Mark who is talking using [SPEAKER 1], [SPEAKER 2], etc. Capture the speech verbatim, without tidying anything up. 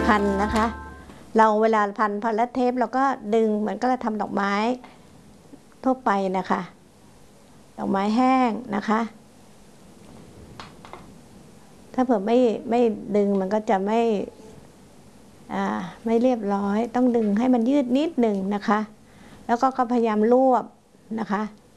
[SPEAKER 1] พันนะคะ เราเวลาพันพันแล้วเทปเราก็ดึงเหมือนก็เราทำดอกไม้ทั่วไปนะคะดอกไม้แห้งนะคะถ้าเผื่อไม่ไม่ดึงมันก็จะไม่อ่าไม่เรียบร้อยต้องดึงให้มันยืดนิดหนึ่งนะคะแล้วก็พยายามรวบนะคะ